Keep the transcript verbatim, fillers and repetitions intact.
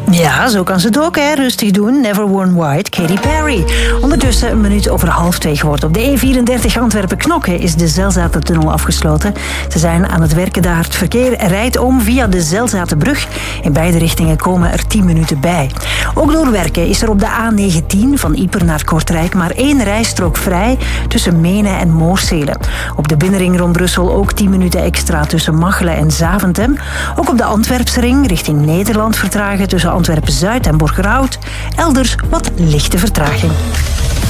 Ja, zo kan ze het ook, hè. Rustig doen. Never Worn White, Katy Perry. Ondertussen een minuut over half twee geworden. Op de E vierendertig Antwerpen-Knokke is de Zelzatentunnel afgesloten. Ze zijn aan het werken daar. Het verkeer rijdt om via de Zelzatenbrug. In beide richtingen komen er tien minuten bij. Ook door werken is er op de A negentien van Ieper naar Kortrijk maar één rijstrook vrij tussen Menen en Moorsele. Op de binnenring rond Brussel ook tien minuten extra tussen Machelen en Zaventem. Ook op de Antwerpsring richting Nederland vertragen tussen Antwerpen-Zuid en Borgerhout. Elders wat lichte vertraging.